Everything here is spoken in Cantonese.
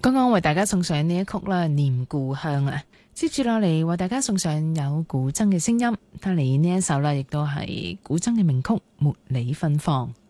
剛剛為大家送上呢一曲啦，念故鄉啊。接住落嚟為大家送上有古箏嘅聲音，帶嚟呢一首啦，亦都係古箏嘅名曲《茉莉芬芳》。